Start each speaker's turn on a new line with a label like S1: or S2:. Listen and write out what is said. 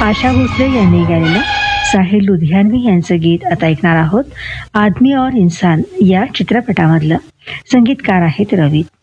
S1: आशा भोसले यांनी गायलेलं साहिल लुधियानवी यांचं गीत आता ऐकणार आहोत. आदमी और इंसान या चित्रपटामधलं. संगीतकार आहेत रवी.